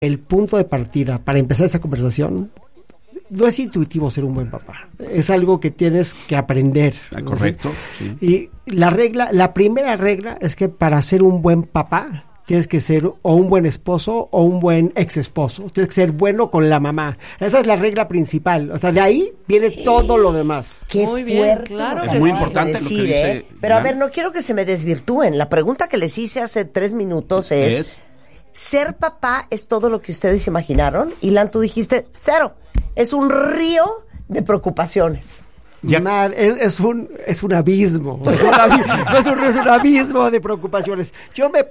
el punto de partida para empezar esa conversación, no es intuitivo ser un buen papá. Es algo que tienes que aprender. Correcto. Sí. Y la primera regla es que para ser un buen papá, tienes que ser o un buen esposo o un buen ex esposo. Tienes que ser bueno con la mamá. Esa es la regla principal. O sea, de ahí viene todo lo demás. Qué muy fuerte. bien, claro. Es muy importante decir, lo que dice. Pero a ver, no quiero que se me desvirtúen. La pregunta que les hice hace 3 minutos es ¿ser papá es todo lo que ustedes imaginaron? Y Lan, tú dijiste 0. Es un río de preocupaciones. Es un abismo. Es un abismo de preocupaciones. Yo me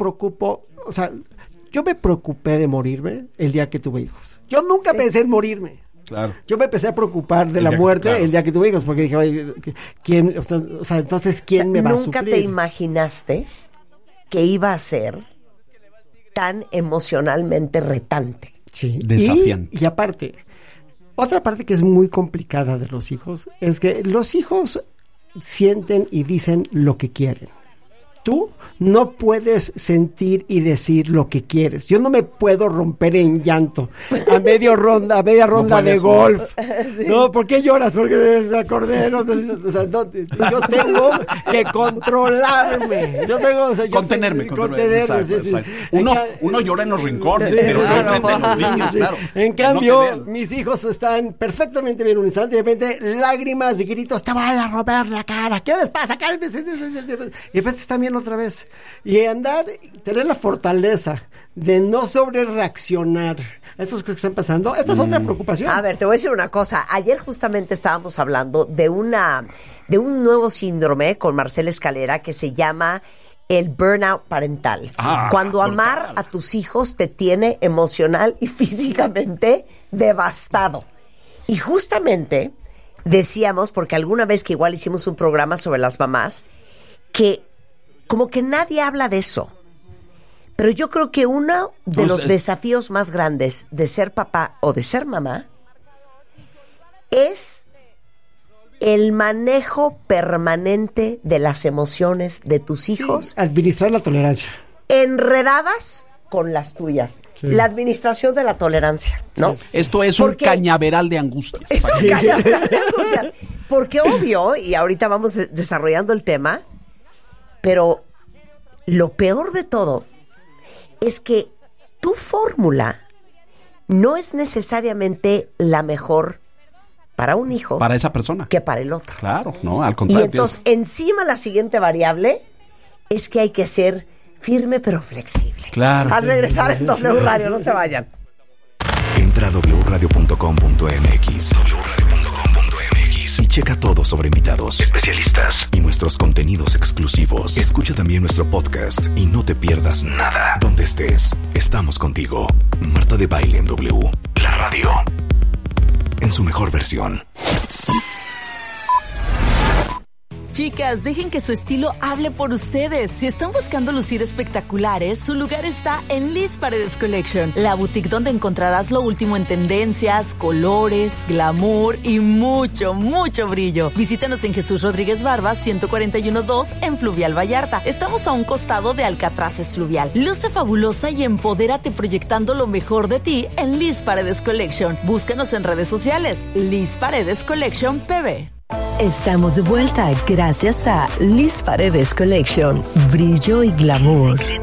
preocupé de morirme el día que tuve hijos. Yo nunca pensé en morirme. Claro. Yo me empecé a preocupar de la muerte el día que tuve hijos, porque dije, oye, ¿quién? O sea, entonces, ¿quién me va a suplir? ¿Nunca te imaginaste que iba a ser tan emocionalmente retante? Sí. Desafiante. Y aparte, otra parte que es muy complicada de los hijos es que los hijos sienten y dicen lo que quieren. Tú no puedes sentir y decir lo que quieres. Yo no me puedo romper en llanto a media ronda de golf. Sí. No, ¿por qué lloras? Porque me acordé. Yo tengo que controlarme. Contenerme. Contenerme. Sí. Uno llora en los rincones, sí, pero claro, los niños, claro. En cambio, mis hijos están perfectamente bien un instante, de repente lágrimas y gritos, te van a romper la cara. ¿Qué les pasa? Cálmese. Y de repente están bien otra vez. Y tener la fortaleza de no sobre reaccionar a estos que están pasando, esta es otra preocupación. A ver, te voy a decir una cosa. Ayer justamente estábamos hablando de un nuevo síndrome con Marcela Escalera que se llama el burnout parental. Cuando amar a tus hijos te tiene emocional y físicamente devastado. Y justamente decíamos, porque alguna vez que igual hicimos un programa sobre las mamás, que como que nadie habla de eso. Pero yo creo que uno de los desafíos más grandes de ser papá o de ser mamá es el manejo permanente de las emociones de tus hijos. Sí, administrar la tolerancia. Enredadas con las tuyas. Sí. La administración de la tolerancia, ¿no? Sí. Esto es un cañaveral de angustias. Es un cañaveral de angustias. Porque obvio, y ahorita vamos desarrollando el tema, pero lo peor de todo es que tu fórmula no es necesariamente la mejor para un hijo. Para esa persona. Que para el otro. Claro, no, al contrario. Y entonces, encima la siguiente variable es que hay que ser firme pero flexible. Claro. Al regresar en W Radio, no se vayan. Entra a wradio.com.mx y checa todo sobre invitados, especialistas y nuestros contenidos exclusivos. Escucha también nuestro podcast y no te pierdas nada. Donde estés, estamos contigo. Marta de Baile en W, la radio, en su mejor versión. Chicas, dejen que su estilo hable por ustedes. Si están buscando lucir espectaculares, su lugar está en Liz Paredes Collection, la boutique donde encontrarás lo último en tendencias, colores, glamour y mucho, mucho brillo. Visítanos en Jesús Rodríguez Barba, 141-2 en Fluvial Vallarta. Estamos a un costado de Alcatraces Fluvial. Luce fabulosa y empodérate proyectando lo mejor de ti en Liz Paredes Collection. Búscanos en redes sociales, Liz Paredes Collection PB. Estamos de vuelta gracias a Liz Paredes Collection, brillo y glamour.